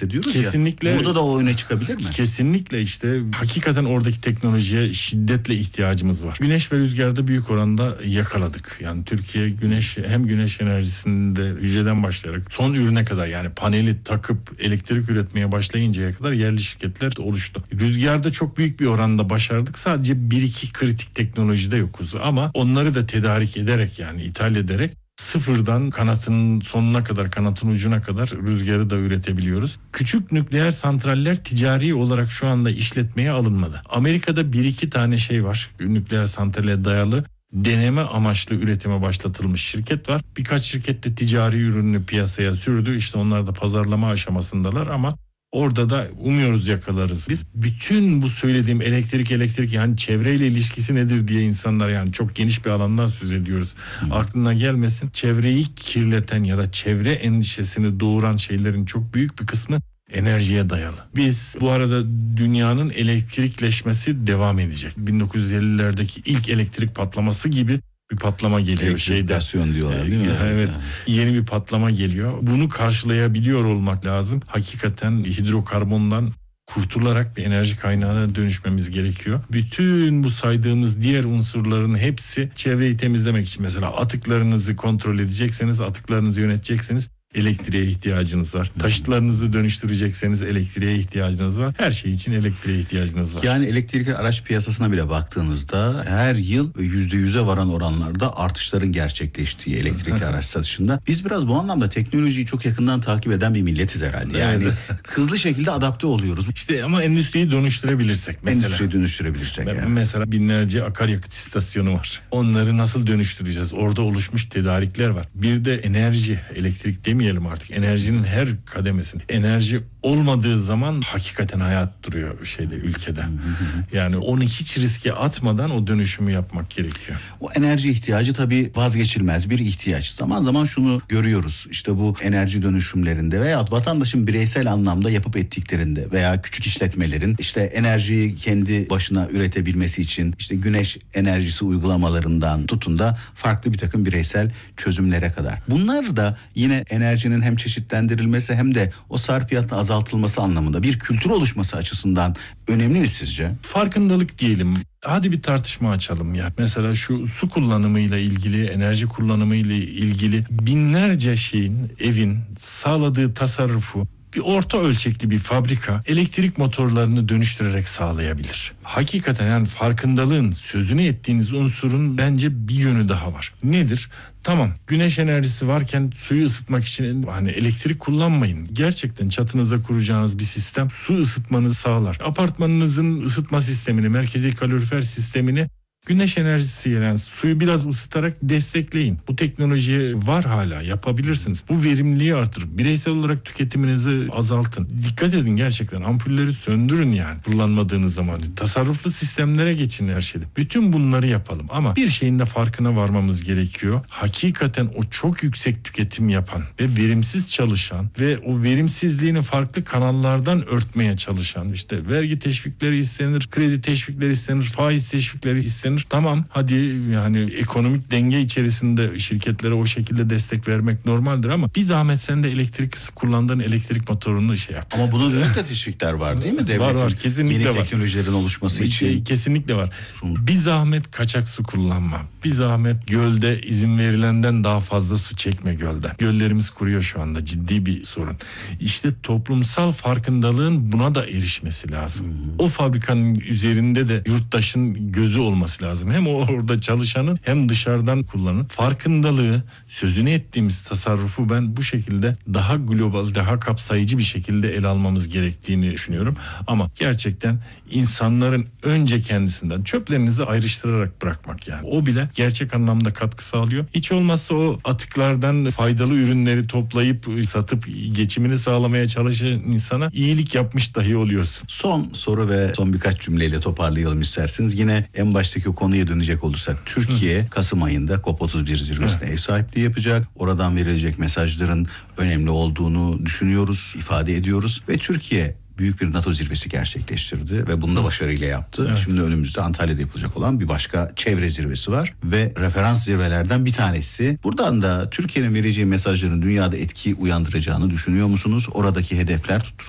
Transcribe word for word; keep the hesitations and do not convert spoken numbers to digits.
bahsediyoruz kesinlikle, ya. Burada da o öne çıkabilir mi? Kesinlikle işte hakikaten oradaki teknolojiye şiddetle ihtiyacımız var. Güneş ve rüzgarda büyük oranda yakaladık. Yani Türkiye güneş hem güneş enerjisinde hücreden başlayarak son ürüne kadar, yani paneli takıp elektrik üretmeye başlayıncaya kadar yerli şirketler oluştu. Rüzgarda çok büyük bir oranda başardık. Sadece bir iki kritik teknolojide yokuz ama onları da tedarik ederek, yani ithal ederek sıfırdan kanatın sonuna kadar, kanatın ucuna kadar rüzgarı da üretebiliyoruz. Küçük nükleer santraller ticari olarak şu anda işletmeye alınmadı. Amerika'da bir iki tane şey var. Nükleer santrale dayalı deneme amaçlı üretime başlatılmış şirket var. Birkaç şirket de ticari ürününü piyasaya sürdü. İşte onlar da pazarlama aşamasındalar ama orada da umuyoruz yakalarız. Biz bütün bu söylediğim elektrik elektrik yani çevreyle ilişkisi nedir diye insanlar, yani çok geniş bir alandan söz ediyoruz. Hmm. Aklına gelmesin, çevreyi kirleten ya da çevre endişesini doğuran şeylerin çok büyük bir kısmı enerjiye dayalı. Biz bu arada dünyanın elektrikleşmesi devam edecek. bin dokuz yüz ellilerdeki ilk elektrik patlaması gibi bir patlama geliyor şeyde. diyorlar değil mi? Evet. Yani. Yeni bir patlama geliyor. Bunu karşılayabiliyor olmak lazım. Hakikaten hidrokarbondan kurtularak bir enerji kaynağına dönüşmemiz gerekiyor. Bütün bu saydığımız diğer unsurların hepsi çevreyi temizlemek için. Mesela atıklarınızı kontrol edecekseniz, atıklarınızı yönetecekseniz elektriğe ihtiyacınız var. Taşıtlarınızı dönüştürecekseniz elektriğe ihtiyacınız var. Her şey için elektriğe ihtiyacınız var. Yani elektrikli araç piyasasına bile baktığınızda her yıl yüzde yüze varan oranlarda artışların gerçekleştiği elektrikli araç satışında. Biz biraz bu anlamda teknolojiyi çok yakından takip eden bir milletiz herhalde. Yani evet. Hızlı şekilde adapte oluyoruz. İşte ama endüstriyi dönüştürebilirsek mesela. Endüstriyi dönüştürebilirsek. Yani. Yani. Mesela binlerce akaryakıt istasyonu var. Onları nasıl dönüştüreceğiz? Orada oluşmuş tedarikler var. Bir de enerji, elektrik demeyelim artık. Enerjinin her kademesini. Enerji olmadığı zaman hakikaten hayat duruyor şeyde, ülkede. Yani onu hiç riske atmadan o dönüşümü yapmak gerekiyor. O enerji ihtiyacı tabii vazgeçilmez bir ihtiyaç. Zaman zaman şunu görüyoruz. İşte bu enerji dönüşümlerinde veya vatandaşın bireysel anlamda yapıp ettiklerinde veya küçük işletmelerin işte enerjiyi kendi başına üretebilmesi için işte güneş enerjisi uygulamalarından tutun da farklı bir takım bireysel çözümlere kadar. Bunlar da yine enerjinin hem çeşitlendirilmesi hem de o sarfiyatın azaltılması anlamında bir kültür oluşması açısından önemli mi sizce? Farkındalık diyelim. Hadi bir tartışma açalım ya. Mesela şu su kullanımıyla ilgili, enerji kullanımıyla ilgili binlerce şeyin, evin sağladığı tasarrufu bir orta ölçekli bir fabrika elektrik motorlarını dönüştürerek sağlayabilir. Hakikaten yani farkındalığın, sözünü ettiğiniz unsurun bence bir yönü daha var. Nedir? Tamam, güneş enerjisi varken suyu ısıtmak için hani elektrik kullanmayın. Gerçekten çatınıza kuracağınız bir sistem su ısıtmanızı sağlar. Apartmanınızın ısıtma sistemini, merkezi kalorifer sistemini güneş enerjisi, yani suyu biraz ısıtarak destekleyin. Bu teknoloji var, hala yapabilirsiniz. Bu verimliliği artırır. Bireysel olarak tüketiminizi azaltın. Dikkat edin, gerçekten ampulleri söndürün yani kullanmadığınız zaman. Tasarruflu sistemlere geçin her şeyde. Bütün bunları yapalım ama bir şeyin de farkına varmamız gerekiyor. Hakikaten o çok yüksek tüketim yapan ve verimsiz çalışan ve o verimsizliğini farklı kanallardan örtmeye çalışan, işte vergi teşvikleri istenir, kredi teşvikleri istenir, faiz teşvikleri istenir. Tamam, hadi yani ekonomik denge içerisinde şirketlere o şekilde destek vermek normaldir ama bir zahmet sen de elektrik kullandığın elektrik motorunu şey yap. Ama buna dönük de teşvikler var değil mi? Devletin var var, kesinlikle yeni var. teknolojilerin oluşması için. Kesinlikle var. Bir zahmet kaçak su kullanma. Bir zahmet gölde izin verilenden daha fazla su çekme gölden. Göllerimiz kuruyor şu anda, ciddi bir sorun. İşte toplumsal farkındalığın buna da erişmesi lazım. Hmm. O fabrikanın üzerinde de yurttaşın gözü olması lazım. Hem orada çalışanın hem dışarıdan kullanan farkındalığı, sözünü ettiğimiz tasarrufu ben bu şekilde daha global, daha kapsayıcı bir şekilde ele almamız gerektiğini düşünüyorum. Ama gerçekten insanların önce kendisinden çöplerinizi ayrıştırarak bırakmak, yani o bile gerçek anlamda katkı sağlıyor. Hiç olmazsa o atıklardan faydalı ürünleri toplayıp satıp geçimini sağlamaya çalışan insana iyilik yapmış dahi oluyorsun. Son soru ve son birkaç cümleyle toparlayalım isterseniz. Yine en baştaki konuya dönecek olursak Türkiye Hı. Kasım ayında COP otuz bir zirvesine Hı. ev sahipliği yapacak. Oradan verilecek mesajların önemli olduğunu düşünüyoruz, ifade ediyoruz ve Türkiye büyük bir NATO zirvesi gerçekleştirdi ve bunu da başarıyla yaptı. Evet. Şimdi önümüzde Antalya'da yapılacak olan bir başka çevre zirvesi var ve referans zirvelerden bir tanesi. Buradan da Türkiye'nin vereceği mesajların dünyada etki uyandıracağını düşünüyor musunuz? Oradaki hedefler